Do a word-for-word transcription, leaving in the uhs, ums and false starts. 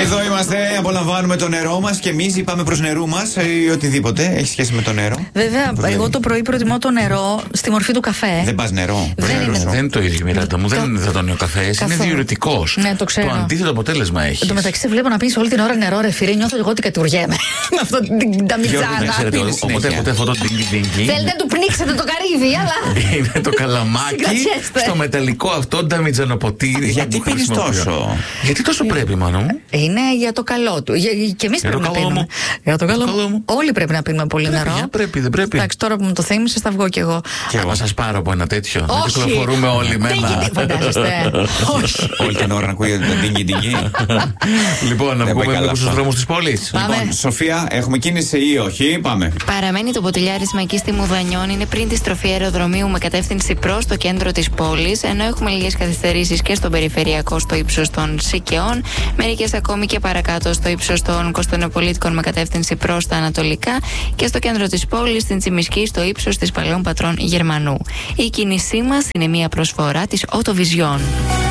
Εδώ είμαστε, απολαμβάνουμε το νερό μας και εμείς είπαμε προς νερού μας ή οτιδήποτε έχει σχέση με το νερό. Βέβαια, εγώ το πρωί προτιμώ το νερό στη μορφή του καφέ. Δεν πας νερό. Δεν είναι, δεν είναι το ίδιο, Μιράντα μου. Δεν είναι υδατώνει ο καφές. Είναι διουρητικός. Ναι, το ξέρω. Το αντίθετο αποτέλεσμα έχει. Εν τω μεταξύ, σε βλέπω να πίνεις όλη την ώρα νερό, ρε φίλε. Νιώθω εγώ ότι κατουριέμαι. Με αυτό την ταμιτζάνα. Οπότε ποτέ αυτό το τίνγκι-τίνγκι. Θέλετε να του πνίξετε το καρύδι, αλλά. Είναι το καλαμάκι στο μεταλλικό αυτό νταμιτζανοποτήρι. Γιατί πίνεις τόσο? Γιατί τόσο πρέπει, μάνα μου? Είναι για το καλό του. Και εμείς πρέπει να πίνουμε. Για το καλό μου. Όλοι πρέπει να πίνουμε πολύ νερό. Πρέπει, δεν πρέπει. Εντάξει, τώρα που μου το θύμισες θα βγω κι εγώ. Και εγώ σας πάρω από ένα τέτοιο. Να κυκλοφορούμε όλοι με ένα. Δεν φαντάζεστε. Όχι. Όλη την ώρα να ακούγεται το τίνγκι-τίνγκι. Λοιπόν, να βγούμε λίγο στους δρόμους της πόλης. Λοιπόν, Σοφία, έχουμε κίνηση ή όχι? Πάμε. Παραμένει το ποτηλιάρισμα εκεί στη Μουδανιών. Είναι πριν τη στροφή αεροδρομίου με κατεύθυνση προς το κέντρο της πόλης. Ενώ έχουμε λίγες καθυστερήσεις και στον περιφερειακό στο ύψος των Σικαιών. Μερικές ακόμη και παρακάτω στο ύψος των Κωνσταντινοπολίτικων με κατεύθυνση προς τα ανατολικά. Και στο κέντρο της πόλης, στην Τσιμισκή, στο ύψος της Παλαιών Πατρών Γερμανού. Η κίνησή μας είναι μια προσφορά της Autovision.